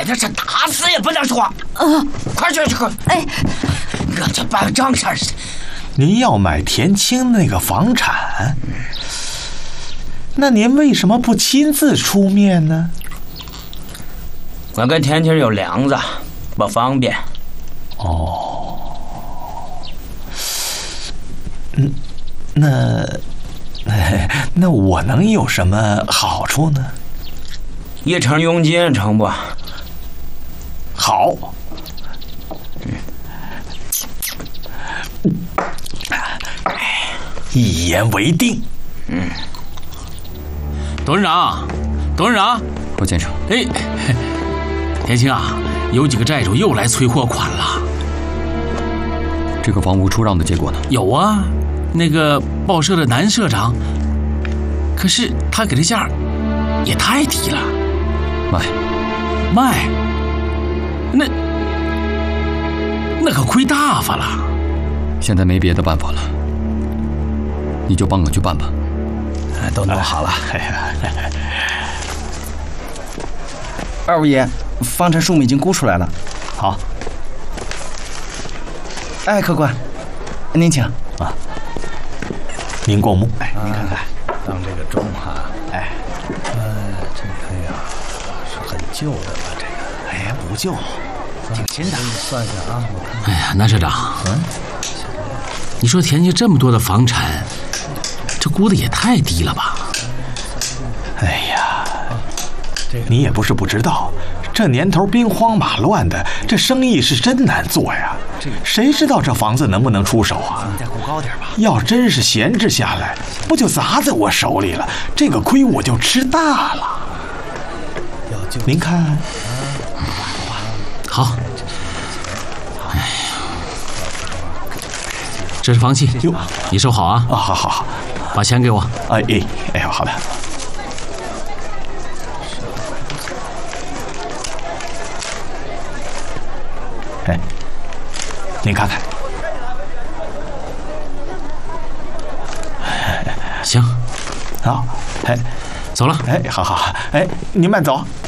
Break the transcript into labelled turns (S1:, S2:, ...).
S1: 的是打死也不能说。快去！
S2: 哎，
S1: 我这办正事儿是。
S3: 您要买田青那个房产，那您为什么不亲自出面呢？
S1: 我跟田青有梁子，不方便。
S3: 哦，那我能有什么好处呢？
S1: 一成佣金成不？
S3: 好。一言为定。
S4: 董事长，
S5: 侯先生，
S4: 哎，田青啊，有几个债主又来催货款了。
S5: 这个房屋出让的结果呢？
S4: 有啊，那个报社的男社长，可是他给的价也太低了。卖，那可亏大发了。
S5: 现在没别的办法了，你就帮我去办吧。
S6: 都弄好了。二五爷，房产数目已经估出来了。
S3: 好。
S6: 哎，客官，您请
S3: 啊。您过目。
S6: 哎，您看看，
S7: 当这个钟哈，哎，这个呀是很旧的了，这个
S3: 哎，不旧，挺新的。
S7: 算下啊，我看。
S4: 哎呀，男社长，你说田家这么多的房产，这估的也太低了吧？
S3: 哎呀，你也不是不知道，这年头兵荒马乱的，这生意是真难做呀。谁知道这房子能不能出手啊？
S6: 你再估高点吧。要
S3: 真是闲置下来，不就砸在我手里了？这个亏我就吃大了。您看，
S4: 好。哎呀，这是房契，你收好啊。
S3: 好，
S4: 把钱给我。
S3: 哎，好的。哎，您看看。
S4: 行，
S3: 好，
S4: 走了。
S3: 好，哎，您慢走。